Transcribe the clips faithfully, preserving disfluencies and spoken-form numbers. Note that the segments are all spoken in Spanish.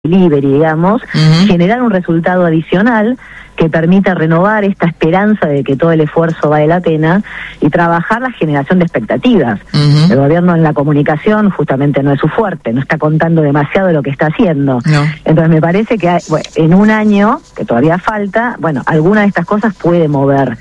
delivery, digamos, uh-huh. generar un resultado adicional que permita renovar esta esperanza de que todo el esfuerzo vale la pena y trabajar la generación de expectativas. Uh-huh. El gobierno en la comunicación justamente no es su fuerte, no está contando demasiado de lo que está haciendo. No. Entonces me parece que hay, bueno, en un año, que todavía falta, bueno, alguna de estas cosas puede mover.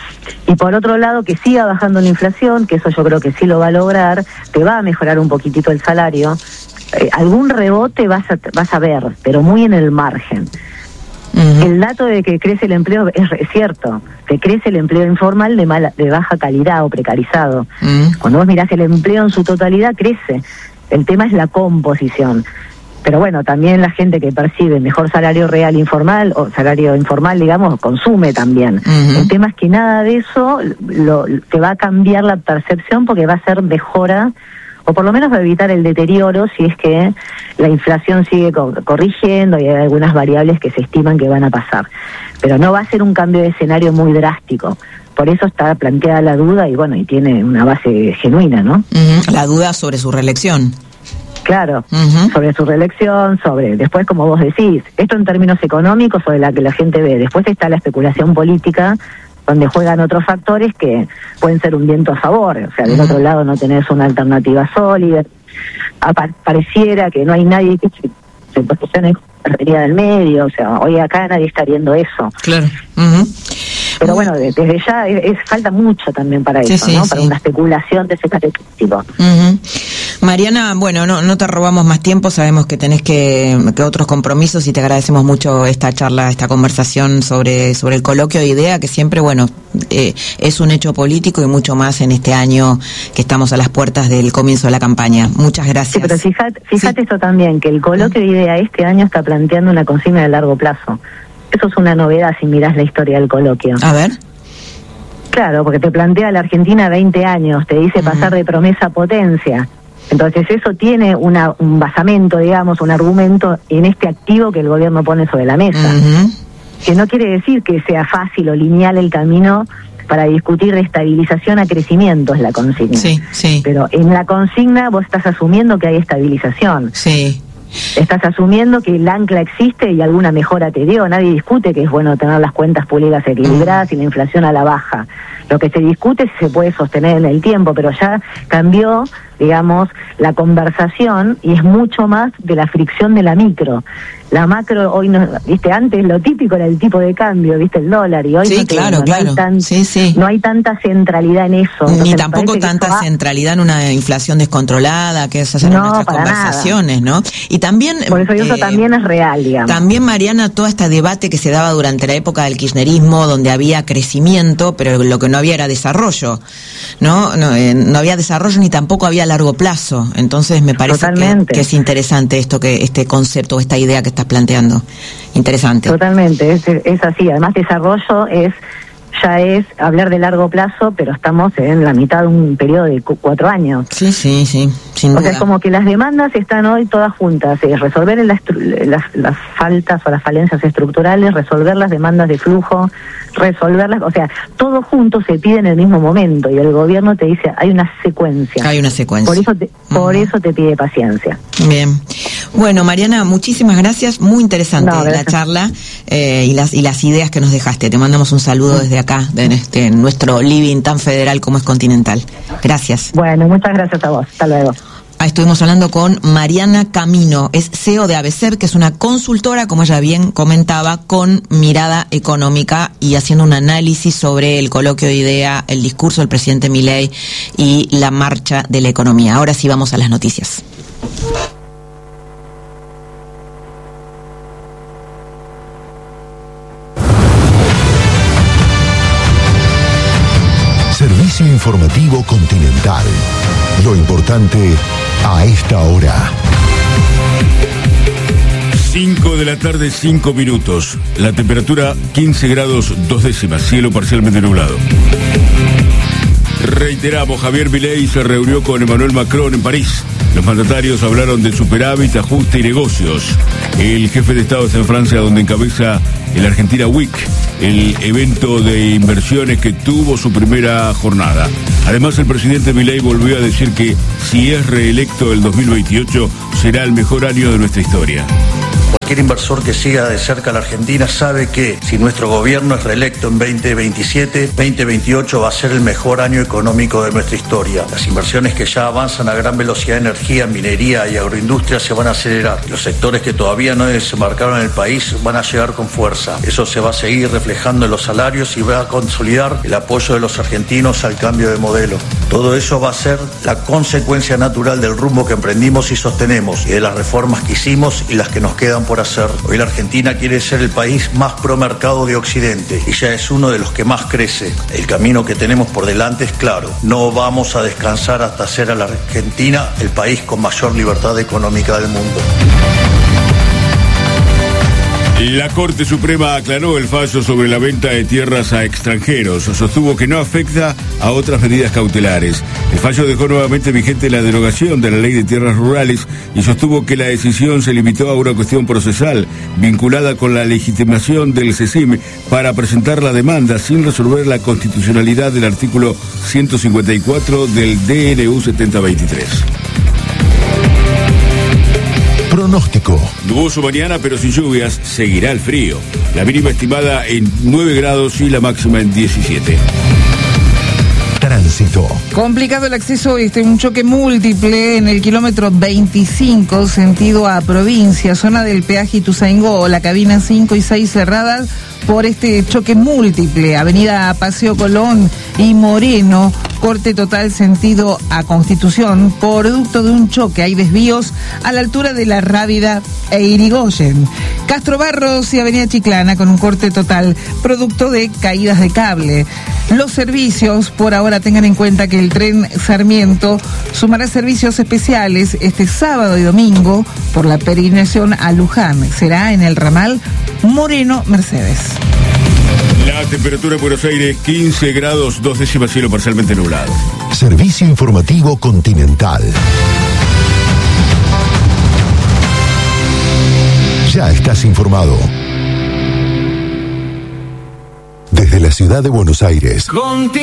Y por otro lado, que siga bajando la inflación, que eso yo creo que sí lo va a lograr, te va a mejorar un poquitito el salario. Eh, algún rebote vas a, vas a ver, pero muy en el margen. Uh-huh. El dato de que crece el empleo es, es cierto, que crece el empleo informal de mala, de baja calidad o precarizado. Uh-huh. Cuando vos mirás el empleo en su totalidad, crece. El tema es la composición. Pero bueno, también la gente que percibe mejor salario real informal, o salario informal, digamos, consume también. Uh-huh. El tema es que nada de eso lo, te va a cambiar la percepción porque va a ser mejora, o por lo menos va a evitar el deterioro si es que la inflación sigue co- corrigiendo y hay algunas variables que se estiman que van a pasar. Pero no va a ser un cambio de escenario muy drástico. Por eso está planteada la duda y bueno, y tiene una base genuina, ¿no? Uh-huh. La duda sobre su reelección. Claro, uh-huh. sobre su reelección, sobre, después como vos decís, esto en términos económicos sobre la que la gente ve, después está la especulación política, donde juegan otros factores que pueden ser un viento a favor, o sea, del uh-huh. otro lado no tenés una alternativa sólida, Apa- pareciera que no hay nadie que se, se posicione en del medio, o sea, hoy acá nadie está viendo eso. Claro. Uh-huh. Pero bueno, desde ya es, es, falta mucho también para sí, eso, sí, ¿no? Sí. Para una especulación de ese tipo. Uh-huh. Mariana, bueno, no, no te robamos más tiempo, sabemos que tenés que, que otros compromisos y te agradecemos mucho esta charla, esta conversación sobre, sobre el coloquio de idea, que siempre, bueno, eh, es un hecho político y mucho más en este año que estamos a las puertas del comienzo de la campaña. Muchas gracias. Sí, pero fíjate, fíjate sí. esto también, que el coloquio uh-huh. de idea este año está planteando una consigna de largo plazo. Eso es una novedad si mirás la historia del coloquio. A ver. Claro, porque te plantea la Argentina veinte años, te dice uh-huh. pasar de promesa a potencia. Entonces eso tiene una, un basamento, digamos, un argumento en este activo que el gobierno pone sobre la mesa. Uh-huh. Que no quiere decir que sea fácil o lineal el camino para discutir de estabilización a crecimiento, es la consigna. Sí, sí. Pero en la consigna vos estás asumiendo que hay estabilización. Sí. Estás asumiendo que el ancla existe y alguna mejora te dio. Nadie discute que es bueno tener las cuentas públicas equilibradas y la inflación a la baja. Lo que se discute es si se puede sostener en el tiempo, pero ya cambió, digamos, la conversación y es mucho más de la fricción de la micro. La macro hoy no, viste, antes lo típico era el tipo de cambio, viste, el dólar, y hoy sí, no, claro, no, claro. no hay tan, sí, sí. no hay tanta centralidad en eso. Entonces, ni tampoco tanta va... centralidad en una inflación descontrolada, que esas eran no, nuestras conversaciones, nada. ¿no? Y también por eso eso eh, también es real, digamos. También, Mariana, todo este debate que se daba durante la época del kirchnerismo, donde había crecimiento, pero lo que no había era desarrollo, ¿no? No, eh, no había desarrollo ni tampoco había largo plazo. Entonces me parece que, que es interesante esto, que este concepto, esta idea que estás planteando. Interesante. Totalmente, es, es así. Además, desarrollo es ya es hablar de largo plazo, pero estamos en la mitad de un periodo de cu- cuatro años. Sí, sí, sí, sin duda. O sea, es como que las demandas están hoy todas juntas, es resolver las, las, las faltas o las falencias estructurales, resolver las demandas de flujo, resolverlas, o sea, todo junto se pide en el mismo momento y el gobierno te dice, hay una secuencia. Hay una secuencia. Por eso te, por uh-huh. eso te pide paciencia. Bien. Bueno, Mariana, muchísimas gracias, muy interesante no, la charla eh, y las y las ideas que nos dejaste. Te mandamos un saludo desde acá, de este, nuestro living tan federal como es Continental. Gracias. Bueno, muchas gracias a vos. Hasta luego. Ah, estuvimos hablando con Mariana Camino, es C E O de ABCER, que es una consultora, como ella bien comentaba, con mirada económica y haciendo un análisis sobre el coloquio de idea, el discurso del presidente Milei y la marcha de la economía. Ahora sí vamos a las noticias. Servicio informativo Continental. Lo importante a esta hora. cinco de la tarde, cinco minutos. La temperatura quince grados, dos décimas. Cielo parcialmente nublado. Reiteramos, Javier Milei se reunió con Emmanuel Macron en París. Los mandatarios hablaron de superávit, ajuste y negocios. El jefe de Estado está en Francia, donde encabeza el Argentina Week, el evento de inversiones que tuvo su primera jornada. Además, el presidente Milei volvió a decir que si es reelecto el dos mil veintiocho, será el mejor año de nuestra historia. Cualquier inversor que siga de cerca a la Argentina sabe que si nuestro gobierno es reelecto en veinte veintisiete, veinte veintiocho va a ser el mejor año económico de nuestra historia. Las inversiones que ya avanzan a gran velocidad en energía, minería y agroindustria se van a acelerar. Los sectores que todavía no desembarcaron en el país van a llegar con fuerza. Eso se va a seguir reflejando en los salarios y va a consolidar el apoyo de los argentinos al cambio de modelo. Todo eso va a ser la consecuencia natural del rumbo que emprendimos y sostenemos, y de las reformas que hicimos y las que nos quedan por hacer. Hoy la Argentina quiere ser el país más pro mercado de Occidente y ya es uno de los que más crece. El camino que tenemos por delante es claro. No vamos a descansar hasta hacer a la Argentina el país con mayor libertad económica del mundo. La Corte Suprema aclaró el fallo sobre la venta de tierras a extranjeros. Sostuvo que no afecta a otras medidas cautelares. El fallo dejó nuevamente vigente la derogación de la Ley de Tierras Rurales y sostuvo que la decisión se limitó a una cuestión procesal vinculada con la legitimación del CECIM para presentar la demanda sin resolver la constitucionalidad del artículo ciento cincuenta y cuatro del D N U setenta veintitrés. Pronóstico. Nuboso mañana, pero sin lluvias, seguirá el frío. La mínima estimada en nueve grados y la máxima en diecisiete. Tránsito. Complicado el acceso este, un choque múltiple en el kilómetro veinticinco, sentido a provincia, zona del peaje Ituzaingó, la cabina cinco y seis cerradas por este choque múltiple, avenida Paseo Colón y Moreno, corte total sentido a Constitución, producto de un choque. Hay desvíos a la altura de La Rábida e Irigoyen. Castro Barros y avenida Chiclana con un corte total, producto de caídas de cable. Los servicios, por ahora tengan en cuenta que el tren Sarmiento sumará servicios especiales este sábado y domingo por la peregrinación a Luján. Será en el ramal Moreno-Mercedes. La temperatura en Buenos Aires, quince grados, dos décimas, cielo parcialmente nublado. Servicio informativo Continental. Ya estás informado. Desde la ciudad de Buenos Aires.